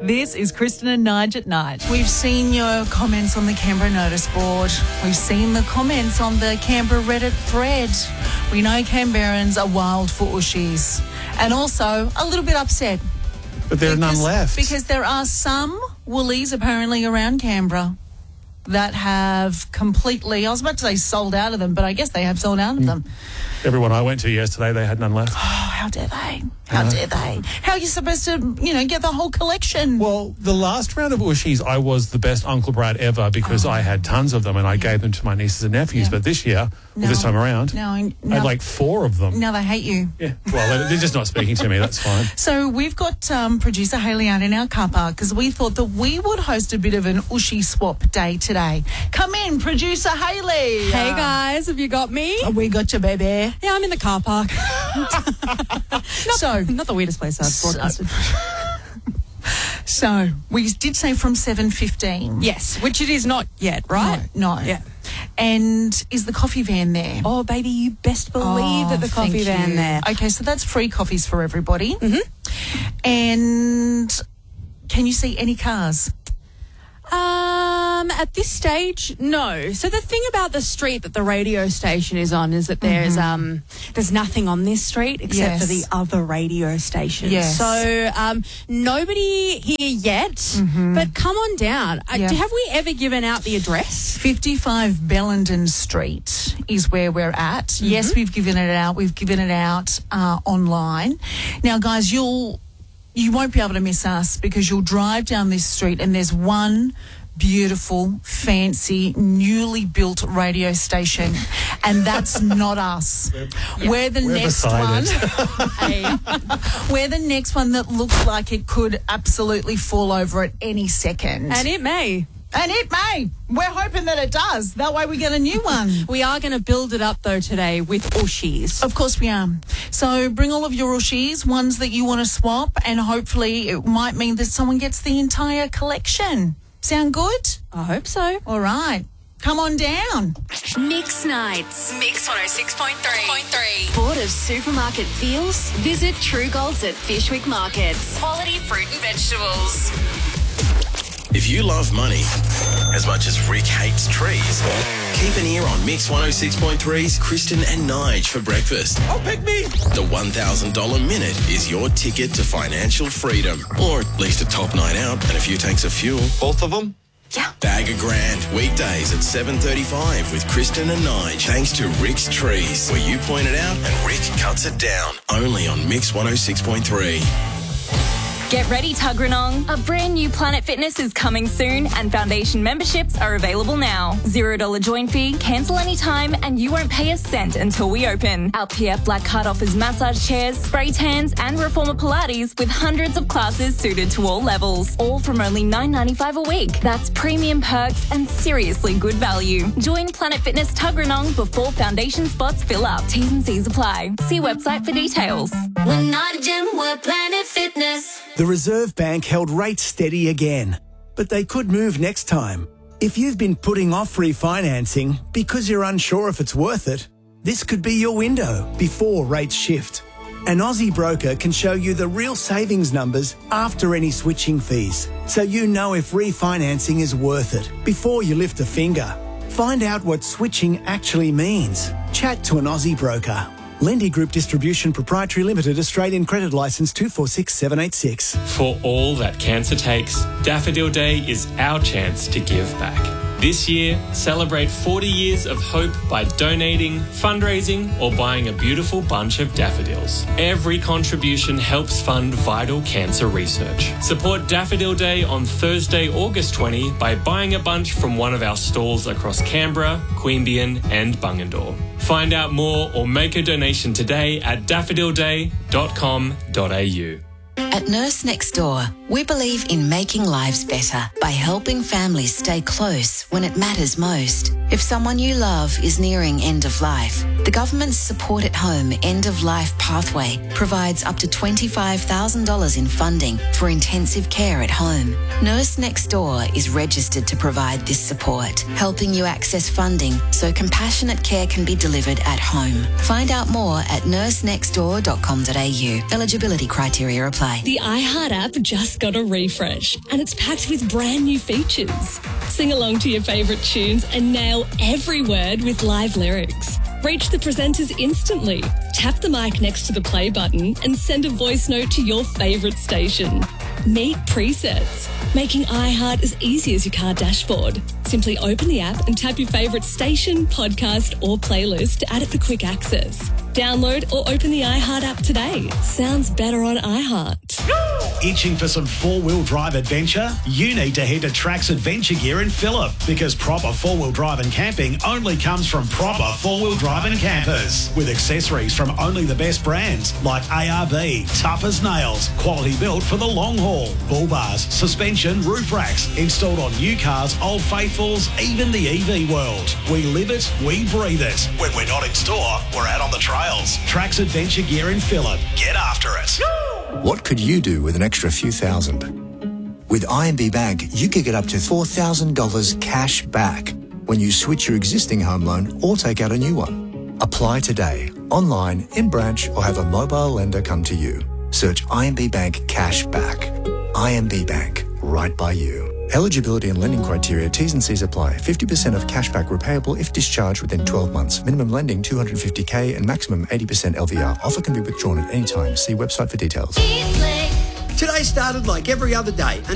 This is Kristen and Nige at Night. We've seen your comments on the Canberra notice board. We've seen the comments on the Canberra Reddit thread. We know Canberrans are wild for ushies and also a little bit upset. But there are none left. Because there are some woolies apparently around Canberra that have completely, I was about to say sold out of them, but I guess they have sold out of them. Everyone I went to yesterday, they had none left. Oh, how dare they? How dare they? How are you supposed to, get the whole collection? Well, the last round of Ushies, I was the best Uncle Brad ever because I had tons of them and I gave them to my nieces and nephews. But this year, this time around, I had like 4 of them. Now they hate you. Yeah, well, they're just not speaking to me. That's fine. So we've got producer Hayley out in our car park because we thought that we would host a bit of an Ushi swap day today. Come in, producer Hayley. Hey guys, have you got me? We got you, baby. Yeah, I'm in the car park. Not the weirdest place I've broadcasted. So we did say from 7:15. Yes, which it is not yet, right? No. Yeah. And is the coffee van there? Oh, baby, you best believe that the coffee van there. Okay, so that's free coffees for everybody. Mm-hmm. And can you see any cars? At this stage, no. So the thing about the street that the radio station is on is that there's nothing on this street except for the other radio stations. Yes. So nobody here yet, but come on down. Have we ever given out the address? 55 Bellenden Street is where we're at. Yes, we've given it out. We've given it out online. Now, guys, you won't be able to miss us because you'll drive down this street and there's one beautiful, fancy, newly built radio station, and that's not us. We're the next one. We're the next one that looks like it could absolutely fall over at any second. And it may. And it may. We're hoping that it does. That way we get a new one. We are going to build it up, though, today with Ushies. Of course we are. So bring all of your Ushies, ones that you want to swap, and hopefully it might mean that someone gets the entire collection. Sound good? I hope so. All right. Come on down. Mix Nights. Mix 106.3. Bored of supermarket feels? Visit True Golds at Fishwick Markets. Quality fruit and vegetables. If you love money as much as Rick hates trees, keep an ear on Mix 106.3's Kristen and Nige for breakfast. Oh, pick me! The $1,000 minute is your ticket to financial freedom, or at least a top night out and a few tanks of fuel. Both of them? Yeah. Bag a grand, weekdays at 7:35 with Kristen and Nige, thanks to Rick's Trees, where you point it out and Rick cuts it down. Only on Mix 106.3. Get ready, Tuggeranong. A brand new Planet Fitness is coming soon and foundation memberships are available now. $0 join fee, cancel anytime, and you won't pay a cent until we open. Our PF Black Card offers massage chairs, spray tans, and reformer Pilates with hundreds of classes suited to all levels. All from only $9.95 a week. That's premium perks and seriously good value. Join Planet Fitness Tuggeranong before foundation spots fill up. T's and C's apply. See website for details. We're not a gym, we're Planet Fitness. The Reserve Bank held rates steady again, but they could move next time. If you've been putting off refinancing because you're unsure if it's worth it, this could be your window before rates shift. An Aussie broker can show you the real savings numbers after any switching fees, so you know if refinancing is worth it before you lift a finger. Find out what switching actually means. Chat to an Aussie broker. Lendy Group Distribution Proprietary Limited, Australian Credit Licence 246786. For all that cancer takes, Daffodil Day is our chance to give back. This year, celebrate 40 years of hope by donating, fundraising, or buying a beautiful bunch of daffodils. Every contribution helps fund vital cancer research. Support Daffodil Day on Thursday, August 20 by buying a bunch from one of our stalls across Canberra, Queanbeyan and Bungendore. Find out more or make a donation today at daffodilday.com.au. At Nurse Next Door, we believe in making lives better by helping families stay close when it matters most. If someone you love is nearing end of life, the government's Support at Home End of Life Pathway provides up to $25,000 in funding for intensive care at home. Nurse Next Door is registered to provide this support, helping you access funding so compassionate care can be delivered at home. Find out more at nursenextdoor.com.au. Eligibility criteria apply. The iHeart app just got a refresh and it's packed with brand new features. Sing along to your favourite tunes and nail every word with live lyrics. Reach the presenters instantly. Tap the mic next to the play button and send a voice note to your favourite station. Meet presets, making iHeart as easy as your car dashboard. Simply open the app and tap your favourite station, podcast or playlist to add it for quick access. Download or open the iHeart app today. Sounds better on iHeart. Itching for some four-wheel drive adventure? You need to head to Trax Adventure Gear in Phillip, because proper four-wheel drive and camping only comes from proper four-wheel drive and campers. With accessories from only the best brands like ARB, tough as nails, quality built for the long haul, bull bars, suspension, roof racks, installed on new cars, Old Faithfuls, even the EV world. We live it, we breathe it. When we're not in store, we're out on the trails. Trax Adventure Gear in Phillip. Get after it. What could you do with an extra few thousand? With IMB Bank, you could get up to $4,000 cash back when you switch your existing home loan or take out a new one. Apply today, online, in branch, or have a mobile lender come to you. Search IMB Bank Cash Back. IMB Bank, right by you. Eligibility and lending criteria, T's and C's apply. 50% of cashback repayable if discharged within 12 months. Minimum lending $250K and maximum 80% LVR. Offer can be withdrawn at any time. See website for details. Today started like every other day.